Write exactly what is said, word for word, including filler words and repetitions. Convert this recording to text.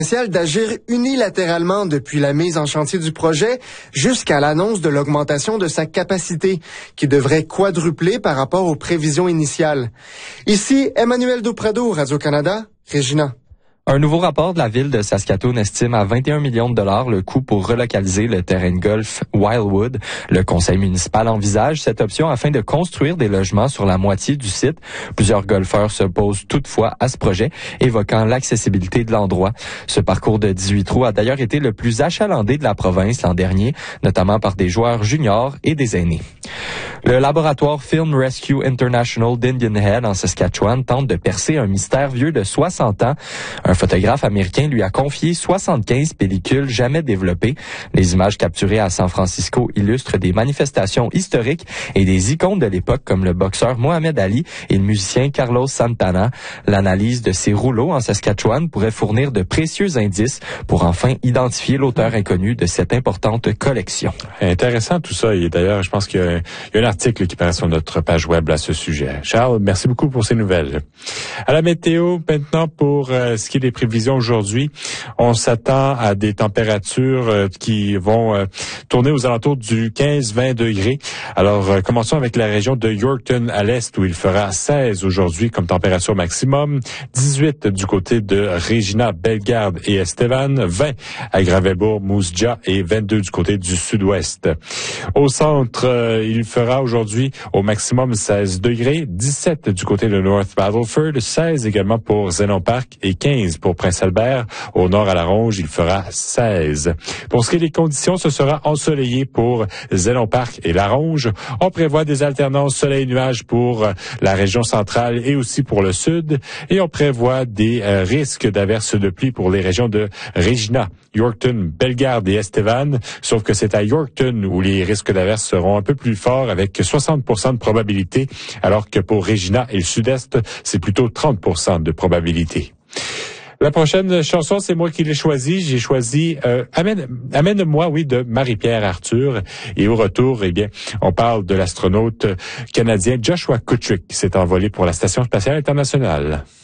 d'agir unilatéralement depuis la mise en chantier du projet jusqu'à l'annonce de l'augmentation de sa capacité, qui devrait quadrupler par rapport aux prévisions initiales. Ici, Emmanuel Duprado, Radio-Canada, Regina. Un nouveau rapport de la ville de Saskatoon estime à vingt et un millions de dollars le coût pour relocaliser le terrain de golf Wildwood. Le conseil municipal envisage cette option afin de construire des logements sur la moitié du site. Plusieurs golfeurs s'opposent toutefois à ce projet, évoquant l'accessibilité de l'endroit. Ce parcours de dix-huit trous a d'ailleurs été le plus achalandé de la province l'an dernier, notamment par des joueurs juniors et des aînés. Le laboratoire Film Rescue International d'Indian Head en Saskatchewan tente de percer un mystère vieux de soixante ans. Un photographe américain lui a confié soixante-quinze pellicules jamais développées. Les images capturées à San Francisco illustrent des manifestations historiques et des icônes de l'époque comme le boxeur Mohamed Ali et le musicien Carlos Santana. L'analyse de ces rouleaux en Saskatchewan pourrait fournir de précieux indices pour enfin identifier l'auteur inconnu de cette importante collection. Intéressant tout ça. Et d'ailleurs, je pense qu'il y a, il y a un article qui paraît sur notre page web à ce sujet. Charles, merci beaucoup pour ces nouvelles. À la météo, maintenant, pour euh, ce qui est des prévisions aujourd'hui, on s'attend à des températures euh, qui vont euh, tourner aux alentours du quinze à vingt degrés. Alors, euh, commençons avec la région de Yorkton à l'est où il fera seize aujourd'hui comme température maximum, dix-huit du côté de Regina, Bellegarde et Estevan, vingt à Gravelbourg, Moose Jaw et vingt-deux du côté du sud-ouest. Au centre, euh, il fera aujourd'hui au maximum seize degrés, dix-sept du côté de North Battleford, seize également pour Zenon Park et quinze pour Prince-Albert. Au nord à la Ronge, il fera seize. Pour ce qui est des conditions, ce sera ensoleillé pour Zenon Park et la Ronge. On prévoit des alternances soleil-nuages pour la région centrale et aussi pour le sud. Et on prévoit des euh, risques d'averses de pluie pour les régions de Regina, Yorkton, Bellegarde et Estevan. Sauf que c'est à Yorkton où les risques d'averses seront un peu plus forts avec soixante pour cent de probabilité, alors que pour Regina et le sud-est, c'est plutôt trente pour cent de probabilité. La prochaine chanson, c'est moi qui l'ai choisie. J'ai choisi euh, Amène, Amène-moi, oui, de Marie-Pierre Arthur. Et au retour, eh bien, on parle de l'astronaute canadien Joshua Kutchuk qui s'est envolé pour la Station spatiale internationale.